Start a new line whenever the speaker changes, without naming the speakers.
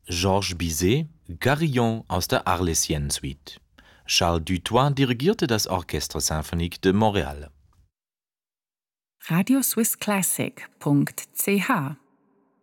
Georges Bizet, Carillon aus der Arlésienne-Suite. Charles Dutoit dirigierte das Orchestre Symphonique de Montréal.
radioswissclassic.ch